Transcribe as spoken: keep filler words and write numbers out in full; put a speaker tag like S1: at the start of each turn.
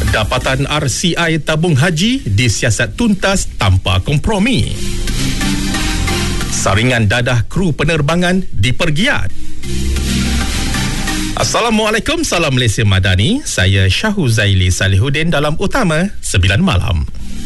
S1: Dapatan R C I tabung haji disiasat tuntas tanpa kompromi. Saringan dadah kru penerbangan dipergiat. Assalamualaikum, salam Malaysia Madani. Saya Syahuzaili Salihuddin dalam Utama sembilan Malam.